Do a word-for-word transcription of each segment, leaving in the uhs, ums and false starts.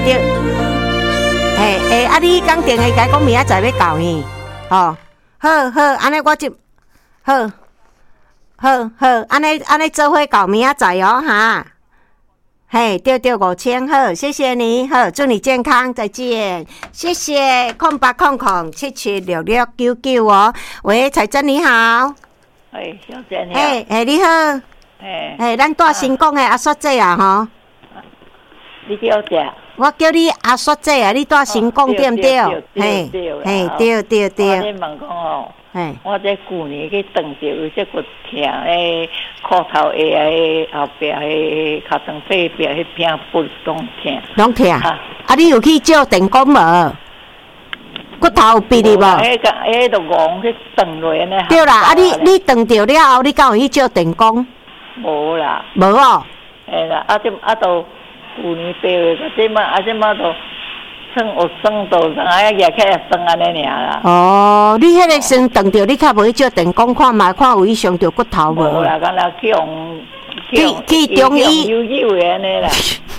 对，嘿诶，啊，你讲电话甲讲明仔载要到呢，哦，好好，安尼我就好，好好，安尼安尼做伙到明仔载哦哈。嘿，对对，五千，好，谢谢你，好，祝你健康，再见，谢谢，空八空空七七六六九九哦，喂，彩珍你好， 哎，小姐你好， 嘿，嘿你好， 哎， 嘿，咱带新港的阿雪姐啊，吼， 你叫姐， 我叫你阿雪姐啊，你带新港对不对？嘿，嘿，对对对， 我咧问讲哦。 嘿， 我这旧年去撞着有这骨疼，诶，裤头下诶后壁诶脚床背壁迄片骨拢疼， 拢疼。啊，啊你有去照电工无？骨头有闭哩无？ 迄个迄个戆去撞落安尼。 对啦，啊你你撞着了后，你敢有去照电工？ 无啦。 无哦。 嘿啦，啊这啊都旧年八月，啊这嘛啊这嘛都。算有算到，啊，也起来算安尼尔啦。 哦，你迄个算撞着，你较无去照电工看卖，看有伊伤着骨头无？ 无啦，敢若去用去去中医。 悠悠的安尼啦。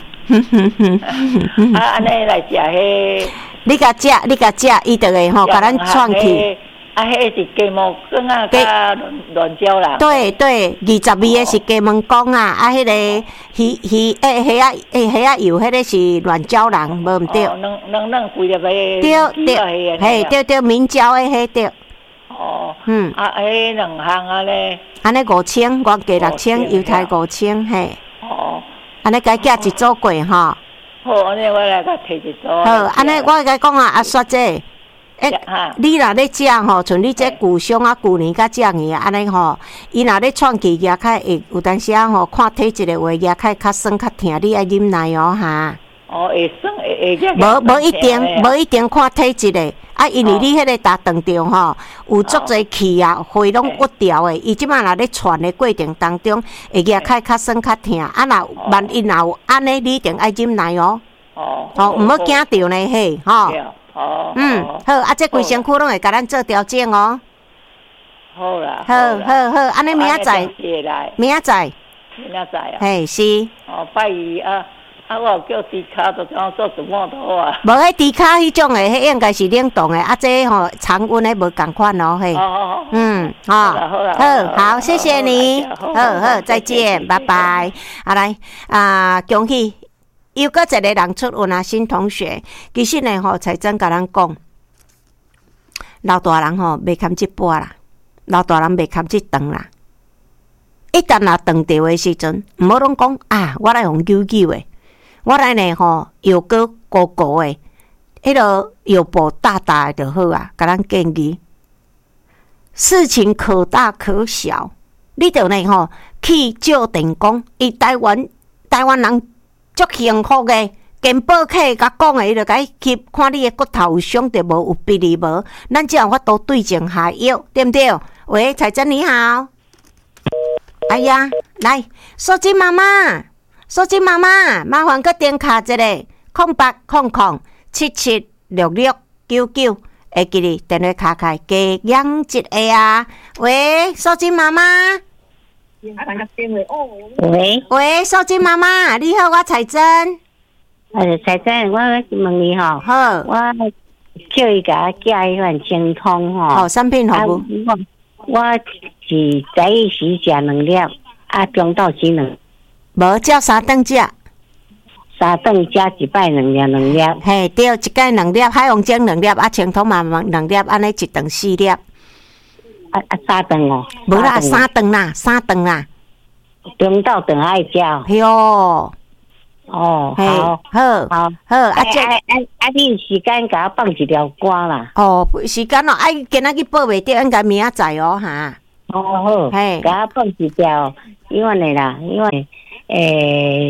啊，安尼来食迄。 你甲食，你甲食，伊就会吼，甲咱创去。 啊，迄是鸡毛羹啊，加乱椒啦。对对，二十味的是鸡毛羹啊，啊，迄个鱼鱼诶，虾啊，诶，虾啊油，迄个是乱椒人，无毋对。 哦，两两两规粒个。 对对，嘿，对对，明椒的迄对。 哦。嗯。啊，迄两项啊咧。 安尼五千，我加六千，犹太五千，嘿。 哦。 安尼甲寄一组过吼。 好，安尼我来甲摕一组。 好，安尼我甲讲啊，阿雪姐。诶、欸，你若咧食吼，像你这旧伤啊，旧年甲食嘢安尼吼，伊若咧创气牙开会有当时啊吼，看体质的话牙开较酸较疼，你爱啉奶哦哈。 哦，会酸会会无无一定，无一定看体质的，啊，因为你迄个打断掉吼，有足侪气啊，血拢郁掉的，伊即摆若咧喘的过程当中，会牙开较酸较疼，啊，若万一若有安尼，你一定爱啉奶哦。哦。哦，毋好惊着呢嘿，吼。 哦， 嗯，好，啊，这规身躯拢会甲咱做调整哦。 好啦， 好，好，好，安尼明仔载，明仔载， 明仔载啊， 嘿，是。 哦，拜一啊，啊，我有叫猪骹，就怎做什么都好啊。 无迄猪骹迄种诶，迄应该是冷冻诶，啊，这吼常温诶无共款哦，嘿。 好好好。 嗯，好，好，好，谢谢你，好好，再见，拜拜。啊来，啊，恭喜。又搁一个人出运啊，新同学。其实呢，吼，彩珍甲咱讲，老大人吼袂堪即杯啦，老大人袂堪即顿啦。一旦若顿着的时阵，毋好拢讲啊，我来用救救的，我来呢吼，又搁高高的，迄个又步大大的就好啊。甲咱建议，事情可大可小，你着呢吼去照电工，伊台湾台湾人。足幸福的，健保客甲讲的，伊就甲伊去看你的骨头有伤着无，有逼哩无，咱才有法度对症下药，对不对？喂，彩珍你好，哎呀，来，素贞妈妈，素贞妈妈，麻烦搁电卡一个空八空空七七六六九九，会记哩电话卡开，加养一个啊。喂，素贞妈妈。 喂喂，素贞妈妈，你好，我彩珍。 呃，彩珍，我问你吼， 好， 我叫伊甲我寄迄款精通吼。 好，产品好无？ 我我是早起时食两粒，啊，中昼时两。 无照三顿食。 三顿食一摆两粒两粒。 嘿，对，一摆两粒，海王精两粒，啊，清通嘛两粒，安尼一顿四粒。 啊啊，三顿哦。 无啦，三顿啦，三顿啦。 中昼顿爱食。 哟。 哦，好， 好，好，好， 啊，这啊啊，你有时间给我放一条歌啦。 哦，时间哦，哎，今仔日报袂着，应该明仔载哦，哈。 哦好，嘿，给我放一条，因为呢啦，因为诶。